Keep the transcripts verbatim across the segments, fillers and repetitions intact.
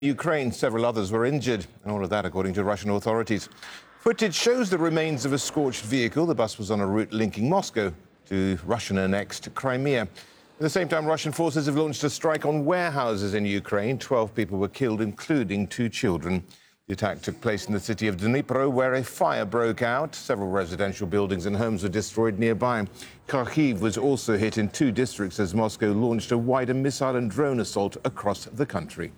Ukraine, several others were injured, and all of that according to Russian authorities. Footage shows the remains of a scorched vehicle. The bus was on a route linking Moscow to Russian-annexed Crimea. At the same time, Russian forces have launched a strike on warehouses in Ukraine. Twelve people were killed, including two children. The attack took place in the city of Dnipro, where a fire broke out. Several residential buildings and homes were destroyed nearby. Kharkiv was also hit in two districts as Moscow launched a wider missile and drone assault across the country.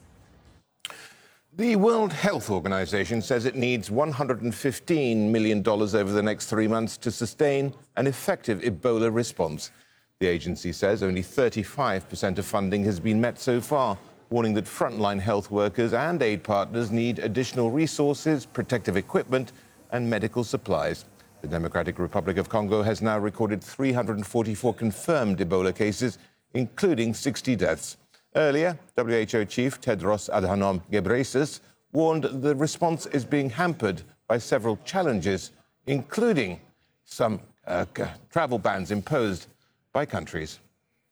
The World Health Organization says it needs one hundred fifteen million dollars over the next three months to sustain an effective Ebola response. The agency says only thirty-five percent of funding has been met so far, warning that frontline health workers and aid partners need additional resources, protective equipment and medical supplies. The Democratic Republic of Congo has now recorded three hundred forty-four confirmed Ebola cases, including sixty deaths. Earlier, W H O chief Tedros Adhanom Ghebreyesus warned the response is being hampered by several challenges, including some uh, travel bans imposed by countries.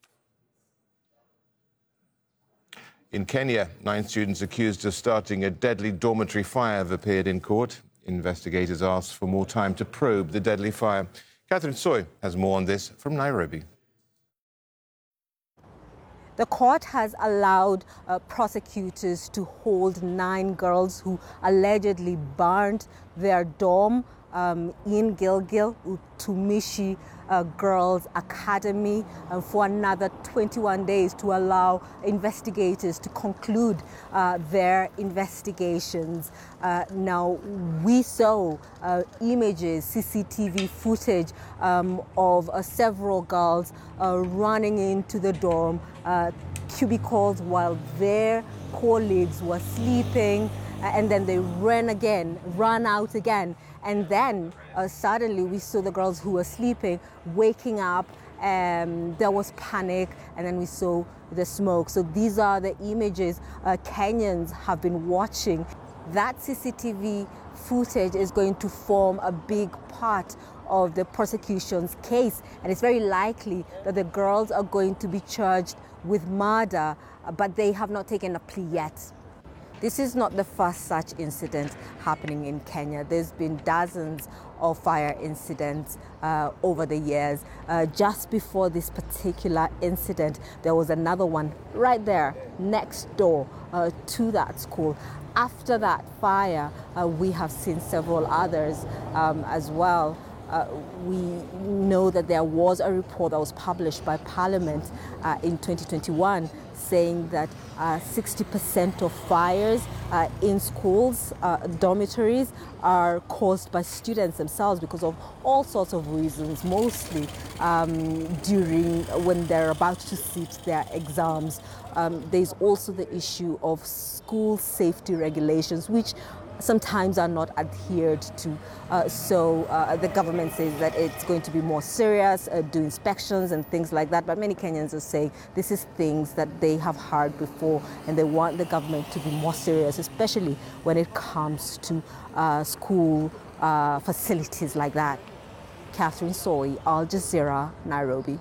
In Kenya, nine students accused of starting a deadly dormitory fire have appeared in court. Investigators asked for more time to probe the deadly fire. Catherine Soy has more on this from Nairobi. The court has allowed uh, prosecutors to hold nine girls who allegedly burned their dorm um, in Gilgil Utumishi uh, Girls Academy uh, for another twenty-one days to allow investigators to conclude uh, their investigations. Uh, now, we saw uh, images, C C T V footage um, of uh, several girls uh, running into the dorm uh, cubicles while their colleagues were sleeping, and then they ran again, ran out again. And then uh, suddenly we saw the girls who were sleeping waking up, and there was panic, and then we saw the smoke. So these are the images uh, Kenyans have been watching. That C C T V footage is going to form a big part of the prosecution's case, and it's very likely that the girls are going to be charged with murder, but they have not taken a plea yet. This is not the first such incident happening in Kenya. There's been dozens of fire incidents uh, over the years. Uh, just before this particular incident, there was another one right there next door uh, to that school. After that fire, uh, we have seen several others um, as well. Uh, we know that there was a report that was published by Parliament uh, in twenty twenty-one saying that uh, sixty percent of fires uh, in schools, uh, dormitories, are caused by students themselves because of all sorts of reasons, mostly um, during when they're about to sit their exams. Um, there's also the issue of school safety regulations, which sometimes are not adhered to. Uh, so uh, the government says that it's going to be more serious, uh, do inspections and things like that. But many Kenyans are saying this is things that they have heard before, and they want the government to be more serious, especially when it comes to uh, school uh, facilities like that. Catherine Soy, Al Jazeera, Nairobi.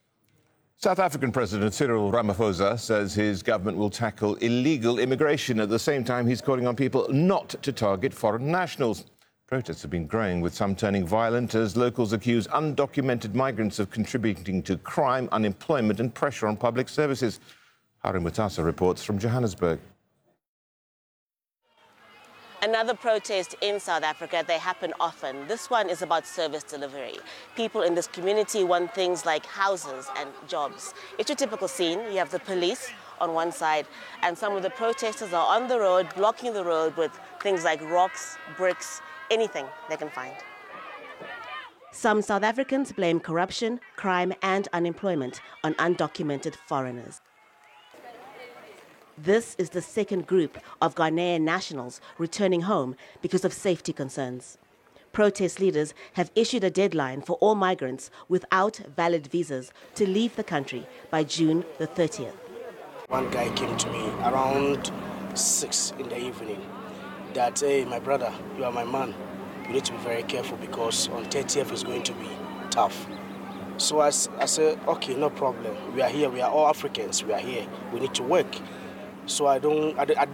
South African President Cyril Ramaphosa says his government will tackle illegal immigration. At the same time, he's calling on people not to target foreign nationals. Protests have been growing, with some turning violent as locals accuse undocumented migrants of contributing to crime, unemployment and pressure on public services. Harry Mutasa reports from Johannesburg. Another protest in South Africa. They happen often. This one is about service delivery. People in this community want things like houses and jobs. It's your typical scene. You have the police on one side, and some of the protesters are on the road, blocking the road with things like rocks, bricks, anything they can find. Some South Africans blame corruption, crime and unemployment on undocumented foreigners. This is the second group of Ghanaian nationals returning home because of safety concerns. Protest leaders have issued a deadline for all migrants without valid visas to leave the country by June the thirtieth. One guy came to me around six in the evening that, hey, my brother, you are my man. You need to be very careful because on thirtieth is going to be tough. So I, I said, okay, no problem. We are here. We are all Africans. We are here. We need to work. So I don't, I, I